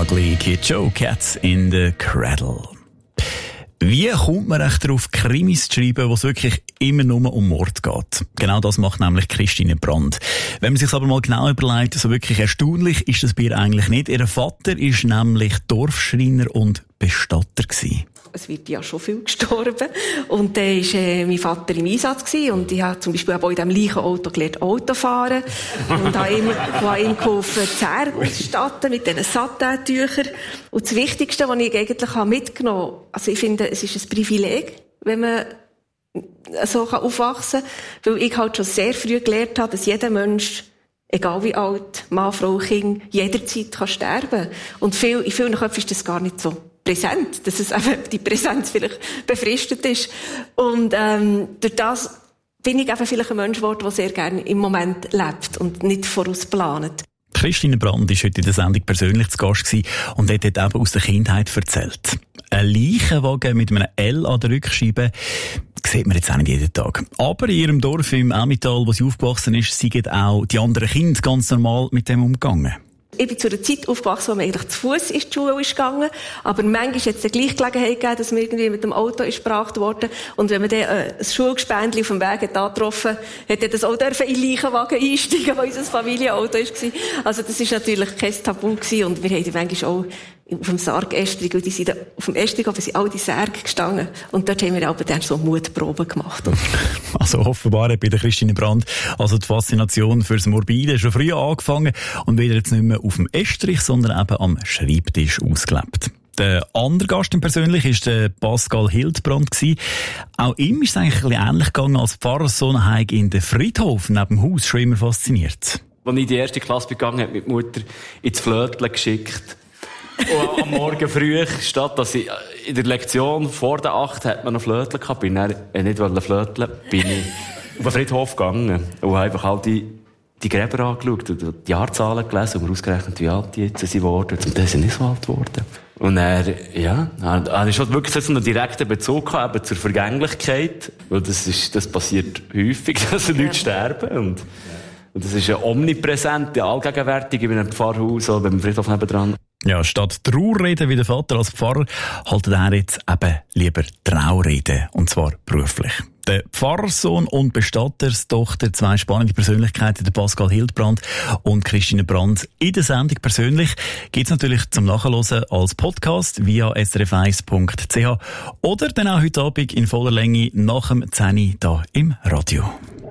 Ugly Kid Joe, Cats in the Cradle. Wie kommt man echt darauf, Krimis zu schreiben, wo es wirklich immer nur um Mord geht? Genau das macht nämlich Christine Brand. Wenn man sich aber mal genau überlegt, so wirklich erstaunlich ist das bei ihr eigentlich nicht. Ihr Vater ist nämlich Dorfschreiner und Bestatter gewesen. Es wird ja schon viel gestorben. Und dann war mein Vater im Einsatz gewesen. Und ich habe zum Beispiel auch in diesem gleichen Auto gelernt, Auto fahren. Und habe ihm geholfen, Zähne auszustatten mit diesen Satin-Tüchern. Und das Wichtigste, was ich eigentlich mitgenommen habe, also ich finde, es ist ein Privileg, wenn man so aufwachsen kann. Weil ich halt schon sehr früh gelernt habe, dass jeder Mensch, egal wie alt, Mann, Frau, Kind, jederzeit kann sterben. Und in vielen Köpfen ist das gar nicht so präsent, dass es eben die Präsenz vielleicht befristet ist. Und durch das bin ich eben vielleicht ein Mensch geworden, der sehr gerne im Moment lebt und nicht vorausplant. Christine Brand war heute in der Sendung persönlich zu Gast und hat dort eben aus der Kindheit erzählt. Ein Leichenwagen mit einem L an der Rückscheibe sieht man jetzt auch nicht jeden Tag. Aber in ihrem Dorf im Emmental, wo sie aufgewachsen ist, sind auch die anderen Kinder ganz normal mit dem umgegangen. Ich bin zu einer Zeit aufgewachsen, wo man eigentlich zu Fuß in die Schule ist gegangen. Aber manchmal hat es eine Gleichgelegenheit gegeben, dass man irgendwie mit dem Auto ist gebracht worden. Und wenn man dann ein Schulgespendli auf dem Weg hat angetroffen, hat er das auch in den Leichenwagen einsteigen, weil unser Familienauto war. Also das ist natürlich kein Tabu gewesen. Und wir haben die manchmal auch auf dem Sargästrig, und die sind auf dem Ästrig, aber sind all die Särge gestanden. Und dort haben wir auch dann so Mutproben gemacht. Also offenbar hat bei der Christine Brand also die Faszination fürs Morbide schon früh angefangen und wieder jetzt nicht mehr auf dem Estrich, sondern eben am Schreibtisch ausgelebt. Der andere Gast persönlich war der Pascal Hildbrand. Auch ihm ist es eigentlich ein bisschen ähnlich gegangen als Pfarrerssohn in den Friedhof neben dem Haus. Schon immer fasziniert. Als ich in die erste Klasse begangen habe, mit Mutter ins Flötchen geschickt. Und am Morgen früh, statt dass ich in der Lektion vor der 8 hat man noch Flötchen gehabt, bin ich nicht Flötchen, bin ich auf den Friedhof gegangen und habe einfach all die Gräber angeschaut und die Jahrzahlen gelesen und mir ausgerechnet, wie alt die jetzt sind worden. Und dann sind nicht so alt geworden. Und habe ich schon wirklich so einen direkten Bezug gehabt, eben zur Vergänglichkeit, weil das passiert häufig, dass Leute sterben und das ist ja omnipräsent, allgegenwärtig in einem Pfarrhaus oder beim Friedhof nebendran. Ja, statt Trauerreden wie der Vater als Pfarrer, haltet er jetzt eben lieber Traureden. Und zwar beruflich. Der Pfarrersohn und Bestatterstochter, zwei spannende Persönlichkeiten, der Pascal Hildbrand und Christine Brand. In der Sendung persönlich gibt's natürlich zum Nachhören als Podcast via srf1.ch oder dann auch heute Abend in voller Länge nach dem 10 Uhr hier im Radio.